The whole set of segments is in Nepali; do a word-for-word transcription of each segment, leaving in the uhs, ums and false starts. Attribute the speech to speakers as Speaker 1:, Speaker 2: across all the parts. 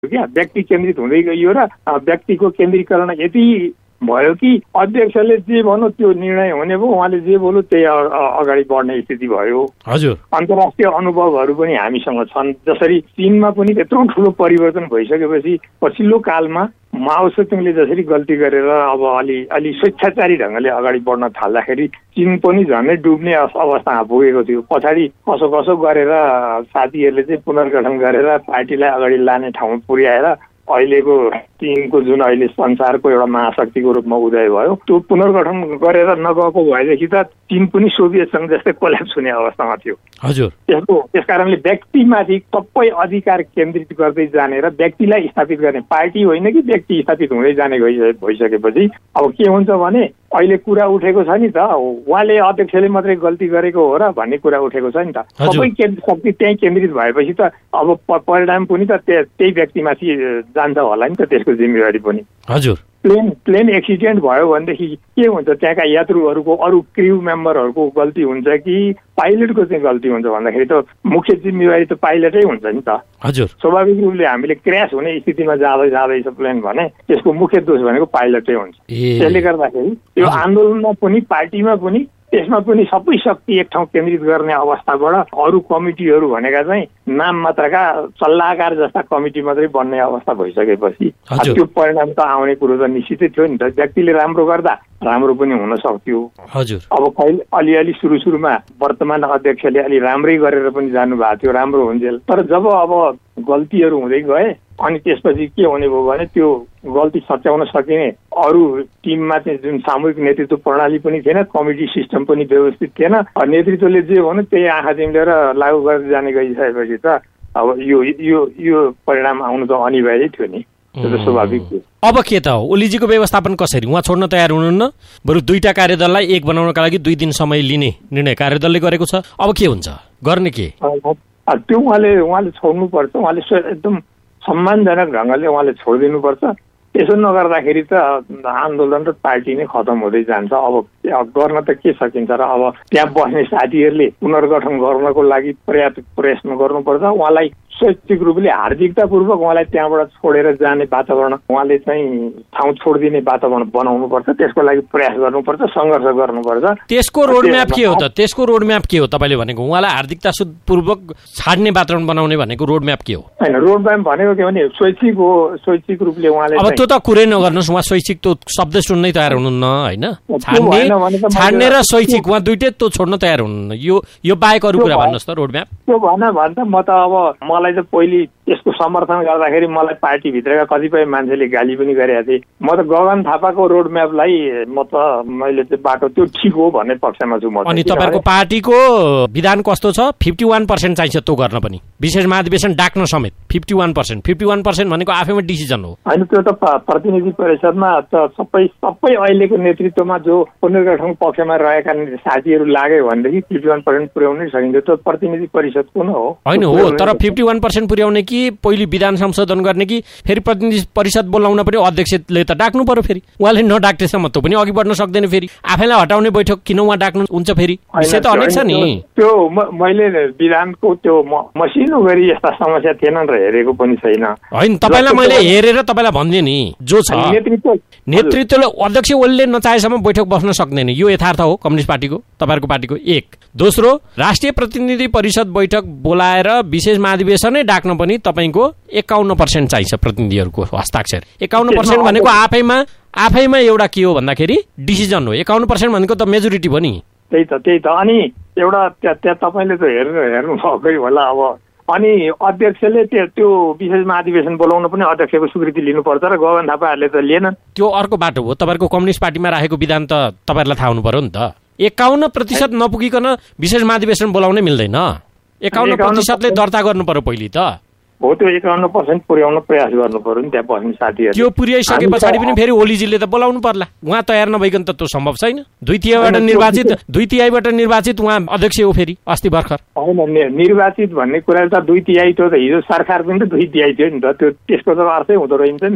Speaker 1: क्या व्यक्ति केन्द्रित हुँदै गइयो र व्यक्तिको केन्द्रीकरण यति भयो कि अध्यक्षले जे भन्यो त्यो निर्णय हुने भयो, उहाँले जे बोल्यो त्यही अगाडि बढ्ने स्थिति भयो।
Speaker 2: हजुर,
Speaker 1: अन्तर्राष्ट्रिय अनुभवहरू पनि हामीसँग छन्। जसरी चीनमा पनि त्यत्रो ठुलो परिवर्तन भइसकेपछि पछिल्लो कालमा माओ सेतुङले जसरी गल्ती गरेर अब अलि अलि स्वेच्छाचारी ढङ्गले अगाडि बढ्न थाल्दाखेरि चीन पनि झनै डुब्ने अवस्थामा पुगेको थियो। पछाडि कसो कसो गरेर साथीहरूले चाहिँ पुनर्गठन गरेर पार्टीलाई अगाडि लाने ठाउँमा पुर्याएर अहिलेको चीनको जुन अहिले संसारको एउटा महाशक्तिको रूपमा उदय भयो, त्यो पुनर्गठन गरेर नगएको भएदेखि त चीन पनि सोभियत सङ्घ जस्तै कोल्याप्स हुने अवस्थामा थियो।
Speaker 2: हजुर,
Speaker 1: त्यसको त्यस कारणले व्यक्तिमाथि सबै अधिकार केन्द्रित गर्दै जाने र व्यक्तिलाई स्थापित गर्ने, पार्टी होइन कि व्यक्ति स्थापित हुँदै जाने भइसकेपछि अब के हुन्छ भने अहिले कुरा उठेको छ नि त, उहाँले अध्यक्षले मात्रै गल्ती गरेको हो र भन्ने कुरा उठेको छ नि त। सबै शक्ति त्यहीँ केन्द्रित भएपछि त अब परिणाम पनि त त्यही व्यक्तिमाथि जान्छ होला नि त, त्यसको जिम्मेवारी पनि।
Speaker 2: हजुर,
Speaker 1: प्लेन प्लेन एक्सिडेन्ट भयो भनेदेखि के हुन्छ, त्यहाँका यात्रुहरूको अरू क्र्यू मेम्बरहरूको गल्ती हुन्छ कि पाइलटको चाहिँ गल्ती हुन्छ भन्दाखेरि त मुख्य जिम्मेवारी त पाइलटै हुन्छ नि त।
Speaker 2: हजुर,
Speaker 1: स्वाभाविक रूपले हामीले क्र्यास हुने स्थितिमा जाँदै जाँदैछ प्लेन भने त्यसको मुख्य दोष भनेको पाइलटै हुन्छ। त्यसले गर्दाखेरि त्यो आन्दोलनमा पनि पार्टीमा पनि त्यसमा पनि सबै शक्ति एक ठाउँ केन्द्रित गर्ने अवस्थाबाट अरू कमिटीहरू भनेका चाहिँ नाम मात्रका सल्लाहकार जस्ता कमिटी मात्रै बन्ने अवस्था भइसकेपछि त्यो परिणाम त आउने कुरो त निश्चितै थियो नि त। व्यक्तिले राम्रो गर्दा राम्रो पनि हुन सक्थ्यो।
Speaker 2: हजुर,
Speaker 1: अब कहिले अलिअलि सुरु सुरुमा वर्तमान अध्यक्षले अलि राम्रै गरेर पनि जानु भएको थियो, राम्रो हुन्थ्यो। तर जब अब गल्तीहरू हुँदै गए अनि त्यसपछि के हुने भयो भने त्यो गल्ती सच्याउन सकिने अरू टिममा चाहिँ जुन सामूहिक नेतृत्व प्रणाली पनि थिएन, कमिटी सिस्टम पनि व्यवस्थित थिएन। नेतृत्वले जे भन्यो त्यही आँखा चिम्लेर लागू गरेर जाने गइसकेपछि त अब यो यो यो परिणाम आउनु त अनिवार्य थियो नि, त्यो त स्वाभाविक थियो।
Speaker 2: अब के त हो, ओलीजीको व्यवस्थापन कसरी? उहाँ छोड्न तयार हुनुहुन्न, बरु दुईटा कार्यदललाई एक बनाउनका लागि दुई दिन समय लिने निर्णय कार्यदलले गरेको छ। अब के हुन्छ, गर्ने के?
Speaker 1: त्यो उहाँले उहाँले छोड्नुपर्छ, उहाँले एकदम सम्मानजनक ढङ्गले उहाँले छोडिदिनुपर्छ। त्यसो नगर्दाखेरि त आन्दोलन र पार्टी नै खतम हुँदै जान्छ। अब गर्न त के सकिन्छ र अब त्यहाँ बस्ने साथीहरूले पुनर्गठन गर्नको लागि पर्याप्त प्रयत्न गर्नुपर्छ। उहाँलाई स्वैच्छिक रूपले हार्दिकतापूर्वक उहाँलाई त्यहाँबाट छोडेर जाने वातावरण, उहाँले चाहिँ ठाउँ छोडिदिने वातावरण बनाउनुपर्छ। त्यसको लागि प्रयास गर्नुपर्छ, सङ्घर्ष गर्नुपर्छ।
Speaker 2: त्यसको रोडम्याप के हो त? त्यसको रोडम्याप के हो तपाईँले भनेको? उहाँलाई हार्दिकतापूर्वक छाड्ने वातावरण बनाउने भनेको रोडम्याप के हो?
Speaker 1: होइन, रोडम्याप भनेको के भने स्वैच्छिक हो। स्वैच्छिक रूपले उहाँले
Speaker 2: अब त्यो त कुरै नगर्नुहोस्, उहाँ स्वैच्छिक त शब्द सुन्नै तयार हुनुहुन्न होइन। छाड्ने छाड्ने र स्वैच्छिक उहाँ दुइटै त छोड्न तयार हुनुहुन्न। यो यो बाहेक अरू कुरा भन्नुहोस् त। रोडम्याप
Speaker 1: त्यो भन भने त म त अब मलाई त पहिले यसको समर्थन गर्दाखेरि मलाई पार्टीभित्रका कतिपय मान्छेले गाली पनि गरेका थिए। म त गगन थापाको रोडम्यापलाई म त मैले चाहिँ बाटो त्यो ठिक हो भन्ने पक्षमा छु म।
Speaker 2: अनि तपाईँको पार्टीको विधान कस्तो छ? फिफ्टी वान पर्सेन्ट चाहिन्छ त्यो गर्न पनि, विशेष महाधिवेशन डाक्न समेत fifty one percent fifty one percent भनेको आफैमा डिसिजन हो
Speaker 1: होइन। त्यो त प्रतिनिधि परिषदमा त सबै सबै अहिलेको नेतृत्वमा जो पुनर्गठन पक्षमा रहेका साथीहरू लाग्यो भनेदेखि फिफ्टी वान पर्सेन्ट पुर्याउनै सकिन्छ। त्यो प्रतिनिधि परिषदको न हो
Speaker 2: होइन हो। तर फिफ्टी वान पर्सेन्ट पुर्याउने कि पहिले विधान संशोधन गर्ने कि फेरि प्रतिनिधि परिषद बोलाउन पनि अध्यक्षले त डाक्नु पर्यो। फेरि उहाँले नडाक्टेसम्म त पनि अघि बढ्न सक्दैन। फेरि आफैलाई हटाउने बैठक किन उहाँ डाक्नु हुन्छ? फेरि विषय त अनेक छ नि।
Speaker 1: त्यो मैले विधानको त्यो मसिनो गरी यस्ता समस्या थिएनन् र हेरेको पनि छैन।
Speaker 2: होइन, तपाईँलाई मैले हेरेर तपाईँलाई भनिदिएँ नि, जो छ नेतृत्वले अध्यक्ष ओलीले नचाहेसम्म बैठक बस्न सक्दैन। यो यथार्थ हो कम्युनिस्ट पार्टीको, तपाईँहरूको पार्टीको। एक दोस्रो, राष्ट्रिय प्रतिनिधि परिषद बैठक बोलाएर विशेष महाधिवेशनै डाक्न पनि तपाईँको एकाउन्न पर्सेन्ट चाहिन्छ प्रतिनिधिहरूको हस्ताक्षर। एकाउन्न पर्सेन्ट भनेको आफैमा आफैमा एउटा के हो भन्दाखेरि डिसिजन हो। एकाउन्न पर्सेन्ट भनेको त मेजोरिटी भयो नि।
Speaker 1: त्यही त त्यही त अनि एउटा त्यहाँ तपाईँले त हेर्नु हेर्नु भएकै होला। अब अनि अध्यक्षले त्यो त्यो विशेष महाधिवेशन बोलाउन पनि अध्यक्षको स्वीकृति लिनुपर्छ र गगन थापाहरूले त लिएनन्।
Speaker 2: त्यो अर्को बाटो हो। तपाईँहरूको कम्युनिस्ट पार्टीमा राखेको विधान त तपाईँहरूलाई थाहा हुनु पर्यो नि त। एकाउन्न प्रतिशत नपुगिकन विशेष महाधिवेशन बोलाउनै मिल्दैन। एकाउन्न प्रतिशतले दर्ता गर्नु पर्यो पहिले त
Speaker 1: हो। त्यो एकाउन्न पर्सेन्ट पुर्याउन प्रयास गर्नु पर्यो नि त्यहाँ बस्ने साथीहरू।
Speaker 2: त्यो पुर्याइसके पछाडि पनि फेरि ओलीजीले त बोलाउनु पर्ला। उहाँ तयार नभइकन त त्यो सम्भव छैन। दुई तिहाईबाट निर्वाचित दुई तिहाईबाट निर्वाचित उहाँ अध्यक्ष हो फेरि अस्ति भर्खर।
Speaker 1: होइन, निर्वाचित भन्ने कुरा त दुई तिहाई थियो त। हिजो सरकार पनि त दुई तिहाई थियो नि त। त्यो त्यसको त अर्थै हुँदो रहेछ नि त।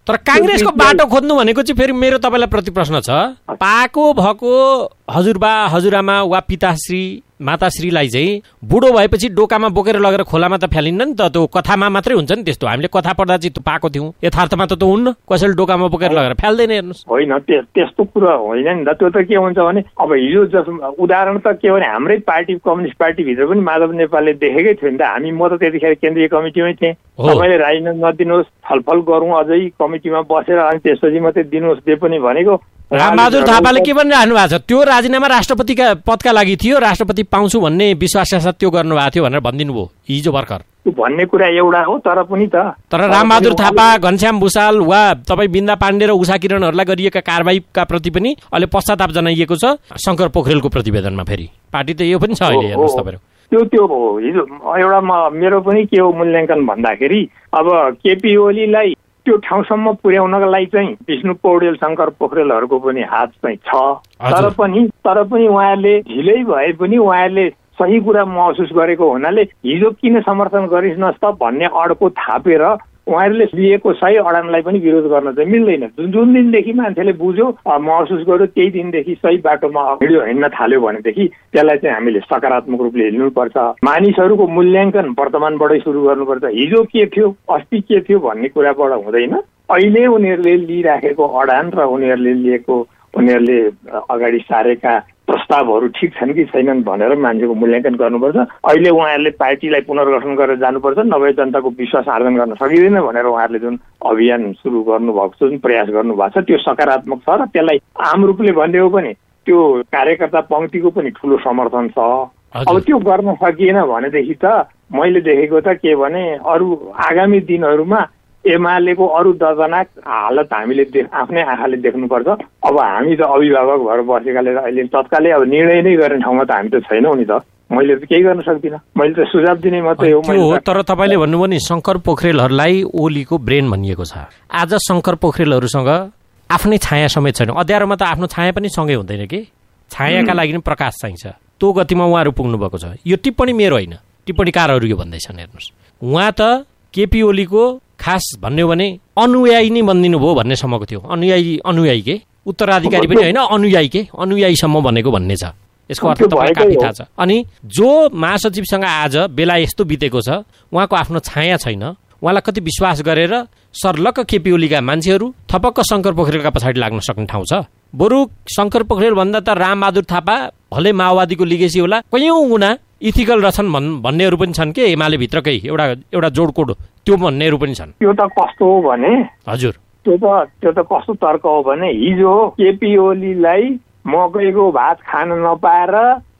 Speaker 2: तर काङ्ग्रेसको बाटो खोज्नु भनेको चाहिँ फेरि मेरो तपाईँलाई प्रति प्रश्न छ। पाको भएको हजुरबा हजुरआमा वा पिताश्री माताश्रीलाई चाहिँ बुढो भएपछि डोकामा बोकेर लगेर खोलामा त फ्यालिन्न नि त, त्यो कथामा मात्रै हुन्छ नि त्यस्तो। हामीले कथा पढ्दा चाहिँ त्यो पाएको थियौँ, यथार्थमा त त्यो हुन्न, कसैले डोकामा बोकेर लगेर फ्याल्दैन हेर्नुहोस्।
Speaker 1: होइन त्यस्तो कुरा होइन नि त। त्यो त के हुन्छ भने अब हिजो जस उदाहरण त के भने हाम्रै पार्टी कम्युनिस्ट पार्टीभित्र पनि माधव नेपालले देखेकै थियो नि त। हामी म त त्यतिखेर केन्द्रीय कमिटीमै थिएँ। तपाईँले राजीनामा नदिनुहोस्, छलफल गरौँ अझै कमिटीमा बसेर, अनि त्यसपछि मात्रै दिनुहोस् जे पनि भनेको।
Speaker 2: रामबहादुर थापाले के भनिरहनु भएको छ, त्यो राजीनामा राष्ट्रपतिका पदका लागि थियो, राष्ट्रपति पाउँछु भन्ने विश्वासका साथ त्यो गर्नुभएको थियो भनेर भनिदिनु भयो हिजो भर्खर।
Speaker 1: त्यो भन्ने कुरा एउटा हो, तर पनि त
Speaker 2: तर रामबहादुर थापा, घनश्याम भुषाल वा तपाईँ बिन्दा पाण्डे र उषा किरणहरूलाई गरिएका कारबाहीका प्रति पनि अहिले पश्चाताप जनाइएको छ शङ्कर पोखरेलको प्रतिवेदनमा। फेरि पार्टी त यो पनि छ अहिले हेर्नुहोस् तपाईँहरू।
Speaker 1: त्यो त्यो हिजो एउटा म मेरो पनि के हो मूल्याङ्कन भन्दाखेरि, अब केपी ओलीलाई त्यो ठाउँसम्म पुर्याउनका लागि चाहिँ विष्णु पौडेल शङ्कर पोखरेलहरूको पनि हात चाहिँ छ। तर पनि तर पनि उहाँहरूले ढिलै भए पनि उहाँहरूले सही कुरा महसुस गरेको हुनाले हिजो किन समर्थन गरिनुहोस् त भन्ने अड्को थापेर उहाँहरूले लिएको सही अडानलाई पनि विरोध गर्न चाहिँ मिल्दैन। जुन जुन दिनदेखि मान्छेले बुझ्यो, महसुस गर्यो, त्यही दिनदेखि सही बाटोमा हिँड्यो हिँड्न थाल्यो भनेदेखि त्यसलाई चाहिँ हामीले सकारात्मक रूपले हिँड्नुपर्छ। मानिसहरूको मूल्याङ्कन वर्तमानबाटै सुरु गर्नुपर्छ। हिजो के थियो, अस्ति के थियो भन्ने कुराबाट हुँदैन। अहिले उनीहरूले लिइराखेको अडान र उनीहरूले लिएको उनीहरूले अगाडि सारेका प्रस्तावहरू ठिक छन् कि छैनन् भनेर मान्छेको मूल्याङ्कन गर्नुपर्छ। अहिले उहाँहरूले पार्टीलाई पुनर्गठन गरेर जानुपर्छ, नभए जनताको विश्वास आर्जन गर्न सकिँदैन भनेर उहाँहरूले जुन अभियान सुरु गर्नुभएको छ, जुन प्रयास गर्नुभएको छ, त्यो सकारात्मक छ र त्यसलाई आम रूपले भन्ने हो भने त्यो कार्यकर्ता पङ्क्तिको पनि ठुलो समर्थन छ। अब त्यो गर्न सकिएन भनेदेखि त मैले देखेको त के भने अरू आगामी दिनहरूमा एमालेको अरू दर्दनाक हालत हामीले आफ्नै आँखाले देख्नुपर्छ। अब हामी त अभिभावक भएर बसेकाले अहिले तत्कालै अब निर्णय नै गर्ने ठाउँमा त हामी त छैनौँ नि त। मैले त केही गर्न सक्दिनँ, मैले त सुझाव दिने मात्रै हो।
Speaker 2: तर तपाईँले भन्नुभयो नि शङ्कर पोखरेलहरूलाई ओलीको ब्रेन भनिएको छ। आज शङ्कर पोखरेलहरूसँग आफ्नै छाया समेत छैन। अँध्यारोमा त आफ्नो छाया पनि सँगै हुँदैन कि, छायाका लागि पनि प्रकाश चाहिन्छ। त्यो गतिमा उहाँहरू पुग्नु भएको छ। यो टिप्पणी मेरो होइन, टिप्पणीकारहरू यो भन्दैछन्। हेर्नुहोस्, उहाँ त केपी ओलीको खास भन्यो भने अनुयायी नै बनिदिनु भयो भन्ने सम्मको थियो। अनुयायी अनुयायी के उत्तराधिकारी पनि होइन, अनुयायी के अनुयायीसम्म भनेको भन्ने छ। यसको अर्थ तपाईँलाई काफी थाहा छ। अनि जो महासचिवसँग आज बेला यस्तो बितेको छ, उहाँको आफ्नो छाया छैन। उहाँलाई कति विश्वास गरेर सर्लक्क केपी ओलीका मान्छेहरू थपक्क शङ्कर पोखरेलका पछाडि लाग्न सक्ने ठाउँ छ। बरु शङ्कर पोखरेल भन्दा त रामबहादुर थापा भले माओवादीको लिगेसी होला, कयौँ गुणा इथिकल रहेछन् भन् भन्नेहरू पनि छन् कि एमाले भित्रकै एउटा एउटा जोडकोड त्यो भन्नेहरू पनि छन्।
Speaker 1: त्यो त कस्तो हो भने
Speaker 2: हजुर,
Speaker 1: त्यो त त्यो त कस्तो तर्क हो भने हिजो केपी ओलीलाई मकैको भात खान नपाएर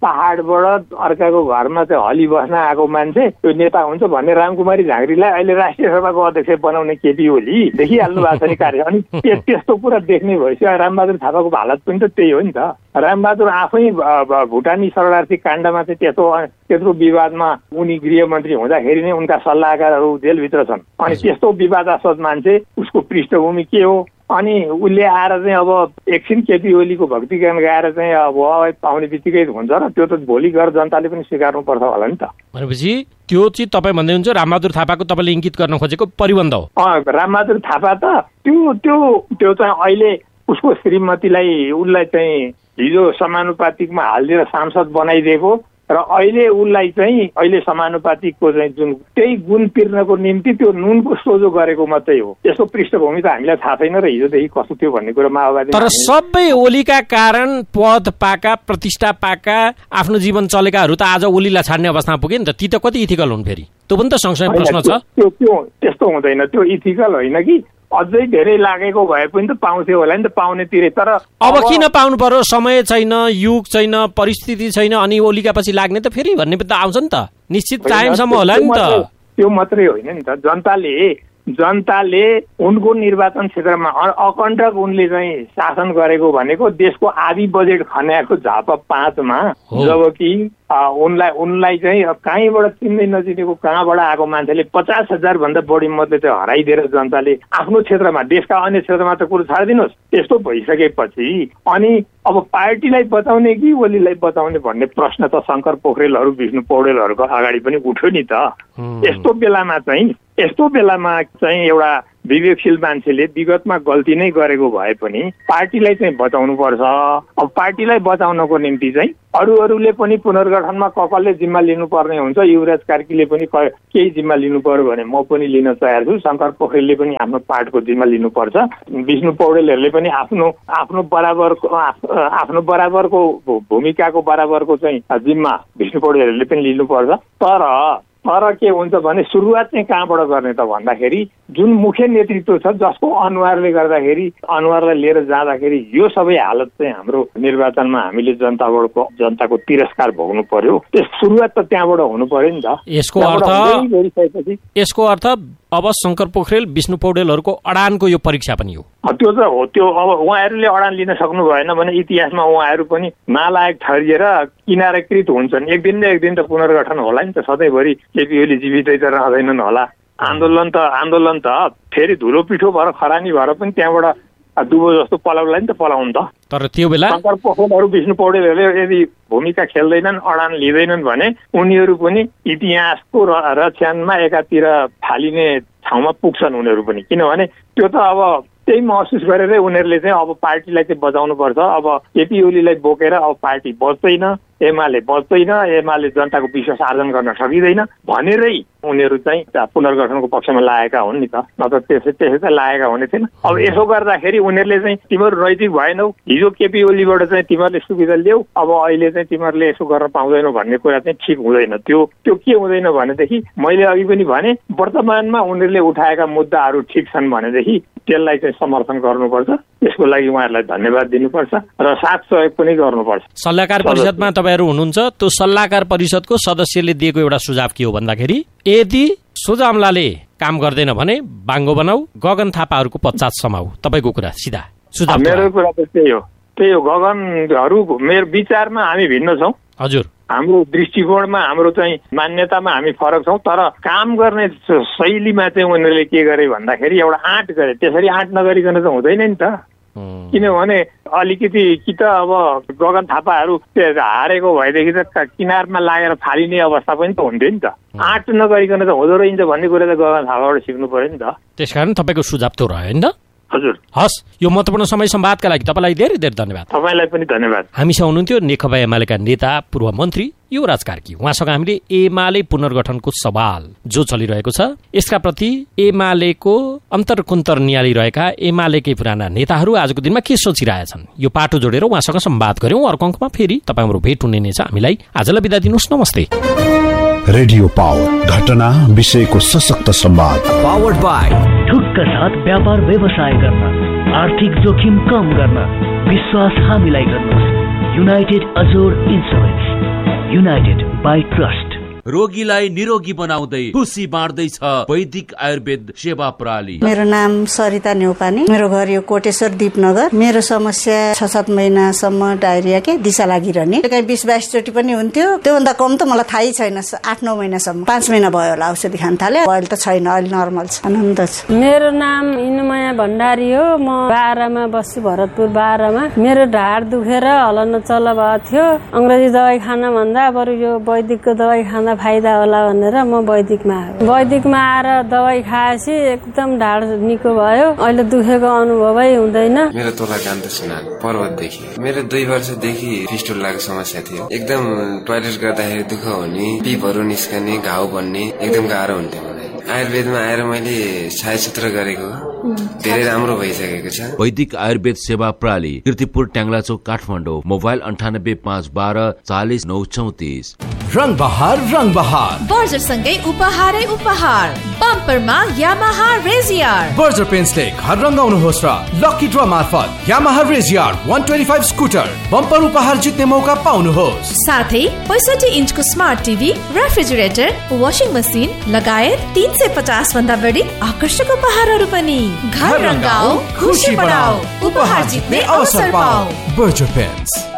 Speaker 1: पहाडबाट अर्काको घरमा चाहिँ हली बस्न आएको मान्छे त्यो नेता हुन्छ भन्ने रामकुमारी झाँक्रीलाई अहिले राष्ट्रिय सभाको अध्यक्ष बनाउने केपी ओली देखिहाल्नु भएको छ नि कार्य। अनि त्यस्तो कुरा देख्ने भइसक्यो। रामबहादुर थापाको हालत पनि त त्यही हो नि त। रामबहादुर आफै भुटानी शरणार्थी काण्डमा चाहिँ त्यस्तो त्यत्रो विवादमा उनी गृहमन्त्री हुँदाखेरि नै उनका सल्लाहकारहरू जेलभित्र छन्। अनि त्यस्तो विवादास्पद मान्छे, उसको पृष्ठभूमि के हो, अनि उसले आएर चाहिँ अब एकछिन केपी ओलीको भक्तिगान गाएर चाहिँ अब पाउने बित्तिकै हुन्छ र त्यो त भोलि गएर जनताले पनि स्वीकार्नु पर्छ होला नि त।
Speaker 2: भनेपछि त्यो चाहिँ तपाईँ भन्दै हुन्छ रामबहादुर थापाको तपाईँले इङ्गित गर्न खोजेको परिबन्ध हो।
Speaker 1: रामबहादुर थापा त त्यो त्यो त्यो चाहिँ अहिले उसको श्रीमतीलाई उसलाई चाहिँ हिजो समानुपातिकमा हालिदिएर सांसद बनाइदिएको र अहिले उसलाई चाहिँ अहिले समानुपातिकको चाहिँ जुन त्यही गुण तिर्नको निम्ति त्यो नुनको सोझो गरेको मात्रै हो। यसको पृष्ठभूमि त हामीलाई थाहा छैन र हिजोदेखि कस्तो थियो भन्ने कुरा माओवादी।
Speaker 2: तर सबै ओलीका कारण पद पाका, प्रतिष्ठा पाका, आफ्नो जीवन चलेकाहरू त आज ओलीलाई छाड्ने अवस्थामा पुगे नि त। ती त कति इथिकल हुन् फेरि? त्यो पनि त सँगसँगै प्रश्न छ।
Speaker 1: त्यो त्यो त्यस्तो हुँदैन। त्यो इथिकल होइन कि अझै धेरै लागेको भए पनि त पाउँथ्यो होला नि त, पाउनेतिरै। तर
Speaker 2: अब किन पाउनु पर्यो? समय छैन, युग छैन, परिस्थिति छैन, अनि ओलीका पछि लाग्ने त फेरि भन्ने त आउँछ नि त। निश्चित टाइमसम्म होला नि त।
Speaker 1: त्यो मात्रै होइन नि त। जनताले जनताले उनको निर्वाचन क्षेत्रमा अकण्टक उनले चाहिँ शासन गरेको भनेको देशको आधी बजेट खन्याएको झापा पाँचमा, जबकि उनलाई उनलाई चाहिँ कहीँबाट चिन्दै नचिनेको कहाँबाट आएको मान्छेले पचास हजार भन्दा बढी मतले चाहिँ हराइदिएर जनताले आफ्नो क्षेत्रमा, देशका अन्य क्षेत्रमा त कुरो छाडिदिनुहोस्, त्यस्तो भइसकेपछि अनि अब पार्टीलाई बचाउने कि ओलीलाई बचाउने भन्ने प्रश्न त शङ्कर पोखरेलहरू, विष्णु पौडेलहरूको अगाडि पनि उठ्यो नि त। यस्तो बेलामा चाहिँ यस्तो बेलामा चाहिँ एउटा विवेकशील मान्छेले विगतमा गल्ती नै गरेको भए पनि पार्टीलाई चाहिँ बचाउनु पर्छ। अब पार्टीलाई बचाउनको निम्ति चाहिँ अरू अरूले पनि पुनर्गठनमा ककलले जिम्मा लिनुपर्ने हुन्छ। युवराज कार्कीले पनि केही जिम्मा लिनु पर्यो भने म पनि लिन तयार छु। शङ्कर पोखरेलले पनि आफ्नो पार्टको जिम्मा लिनुपर्छ। विष्णु पौडेलहरूले पनि आफ्नो आफ्नो बराबरको आफ्नो बराबरको भूमिकाको बराबरको चाहिँ जिम्मा विष्णु पौडेलहरूले पनि लिनुपर्छ। तर तर के हुन्छ भने सुरुवात चाहिँ कहाँबाट गर्ने त भन्दाखेरि जुन मुख्य नेतृत्व छ जसको अनुहारले गर्दाखेरि अनुहारलाई लिएर जाँदाखेरि यो सबै हालत चाहिँ हाम्रो निर्वाचनमा हामीले जनताबाट जनताको तिरस्कार भोग्नु पर्यो। त्यस सुरुवात त त्यहाँबाट हुनु पर्यो नि त।
Speaker 2: यसको अर्थ यसको अर्थ अब शङ्कर पोखरेल विष्णु पौडेलहरूको अडानको यो परीक्षा पनि हो।
Speaker 1: त्यो त हो। त्यो अब उहाँहरूले अडान लिन सक्नु भएन भने इतिहासमा उहाँहरू पनि नालायक ठहरिएर किनारीकृत हुन्छन्। एक दिन न एक दिन त पुनर्गठन होला नि त। सधैँभरि केपी ओली जीवितै त रहँदैनन् होला। आन्दोलन त आन्दोलन त फेरि धुलो पिठो भएर खरानी भएर पनि त्यहाँबाट दुबो जस्तो पलाउलाई नि त पलाउनु त।
Speaker 2: तर त्यो बेला
Speaker 1: शङ्कर पोखरेलहरू विष्णु पौडेलहरूले यदि भूमिका खेल्दैनन् अडान लिँदैनन् भने उनीहरू पनि इतिहासको रक्षानमा एकातिर फालिने ठाउँमा पुग्छन् उनीहरू पनि। किनभने त्यो त अब त्यही महसुस गरेरै उनीहरूले चाहिँ अब पार्टीलाई चाहिँ बचाउनु पर्छ। अब केपी ओलीलाई बोकेर अब पार्टी बच्दैन, एमाले बच्दैन, एमाले जनताको विश्वास आर्जन गर्न सकिँदैन भनेरै उनीहरू चाहिँ पुनर्गठनको पक्षमा लागेका हुन् नि त। नत्र त्यसै त्यसै त लागेका हुने थिएन। अब यसो गर्दाखेरि उनीहरूले चाहिँ तिमीहरू नैतिक भएनौ, हिजो केपी ओलीबाट चाहिँ तिमीहरूले सुविधा ल्याऊ, अब अहिले चाहिँ तिमीहरूले यसो गर्न पाउँदैनौ भन्ने कुरा चाहिँ ठिक हुँदैन। त्यो त्यो के हुँदैन भनेदेखि मैले अघि पनि भने वर्तमानमा उनीहरूले उठाएका मुद्दाहरू ठिक छन् भनेदेखि त्यसलाई चाहिँ समर्थन गर्नुपर्छ। यसको लागि उहाँहरूलाई धन्यवाद दिनुपर्छ र साथ सहयोग पनि गर्नुपर्छ।
Speaker 2: सल्लाहकार परिषदमा तपाईँहरू हुनुहुन्छ, त्यो सल्लाहकार परिषदको सदस्यले दिएको एउटा सुझाव के हो भन्दाखेरि यदि सोझामलाले काम गर्दैन भने बाङ्गो बनाऊ, गगन थापाहरूको पश्चात समाऊ। तपाईँको कुरा सिधा सुझाव?
Speaker 1: मेरो कुरा त त्यही हो त्यही हो गगनहरू मेरो विचारमा हामी भिन्न छौँ।
Speaker 2: हजुर,
Speaker 1: हाम्रो दृष्टिकोणमा हाम्रो चाहिँ मान्यतामा हामी फरक छौँ। तर काम गर्ने शैलीमा चाहिँ उनीहरूले के गरे भन्दाखेरि एउटा आँट गरे। त्यसरी आँट नगरिकन त हुँदैन नि त। किनभने अलिकति कि त अब गगन थापाहरू हारेको भएदेखि त किनारमा लागेर फालिने अवस्था पनि त हुन्थ्यो नि त। आँट नगरिकन त हुँदो रहेछ भन्ने कुरा त गगन थापाबाट सिक्नु पर्यो नि त।
Speaker 2: त्यसकारण तपाईँको सुझाव त रह्यो नि त।
Speaker 1: हजुर,
Speaker 2: हस्। यो महत्त्वपूर्ण समय संवादका लागि तपाईँलाई धेरै धेरै धन्यवाद।
Speaker 1: तपाईँलाई पनि धन्यवाद।
Speaker 2: हामीसँग हुनुहुन्थ्यो नेकपा एमालेका नेता पूर्व मन्त्री युवराज कार्की। उहाँसँग हामीले एमाले पुनर्गठनको सवाल जो चलिरहेको छ यसका प्रति एमालेको अन्तरकुन्तर नियालिरहेका एमालेकै पुराना नेताहरू आजको दिनमा के सोचिरहेछन् यो पाटो जोडेर उहाँसँग संवाद गर्यौं। अर्को अङ्कमा फेरि तपाईँ हाम्रो भेट हुने नै छ। हामीलाई आजलाई बिदा दिनुहोस्। नमस्ते।
Speaker 3: रेडियो पावर, घटना विषयको सशक्त संवाद।
Speaker 4: पावर्ड बाय ठुक्क साथ व्यापार व्यवसाय गर्न, आर्थिक जोखिम कम गर्न विश्वास हामीलाई गर्नुहोस्। United Azor insurance, United by trust.
Speaker 5: रोगीलाई निरोगी बनाउँदै खुसी बाँड्दैछ वैदिक आयुर्वेद सेवा प्रणाली।
Speaker 6: मेरो नाम सरिता नेउपानी, मेरो घर यो कोटेश्वर दीपनगर। मेरो समस्या छ सात महिनासम्म डायरिया के दिशा लागिरहने, कहीँ बिस बाइस चोटि पनि हुन्थ्यो। त्योभन्दा कम त मलाई थाहै छैन। आठ नौ महिनासम्म, पाँच महिना भयो होला औषधि खान थाले। अहिले त छैन, अहिले नर्मल छ, आनन्द छ।
Speaker 7: मेरो नाम इनुमया भण्डारी हो। म बाह्रमा बस्छु, भरतपुर बाह्रमा। मेरो ढाड दुखेर हलन चल भएको थियो। अंग्रेजी दबाई खान भन्दा बरु यो वैदिकको दबाई खाँदा फाइदा होला भनेर म वैदिकमा आएँ। वैदिकमा आएर दबाई खाएपछि एकदम ढाड निको भयो। अहिले दुखेको अनुभवै हुँदैन।
Speaker 8: मेरो तोला कान्त सुनाल पर्वतदेखि। मेरो दुई वर्षदेखि फिस्टुलाको समस्या थियो। एकदम टोयलेट गर्दाखेरि दुःख हुने, पिपहरू निस्कने, घाउ बन्ने एकदम गाह्रो हुन्थ्यो मलाई। आयुर्वेदमा आएर मैले छायासूत्र गरेको धेरै राम्रो भइसकेको छ।
Speaker 5: वैदिक आयुर्वेद सेवा प्रणाली, कीर्तिपुर ट्याङ्ला चौक काठमाडौँ। मोबाइल अन्ठानब्बे पाँच बाह्र चालिस नौ चौतिस।
Speaker 9: रङ बहार रङ बहार
Speaker 10: बर्जर सँगै उपहारै उपहार। बम्परमा यामाहा रेजियर।
Speaker 9: बर्जर पेन्ट्सले घर रङ्गाउनुहोस् र लकी ड्र मार्फत यामाहा रेजियर एक सय पच्चीस स्कुटर बम्पर उपहार जित्ने मौका पाउनुहोस्।
Speaker 10: साथै पैँसठी इन्चको smart TV, refrigerator, washing machine लगायत तीन सय पचास भन्दा बढी आकर्षक उपहारहरू पनि। घर रङ्गाऊ, खुसी बढाऊ, उपहार जित्ने अवसर पाऊ।
Speaker 9: Berger paints.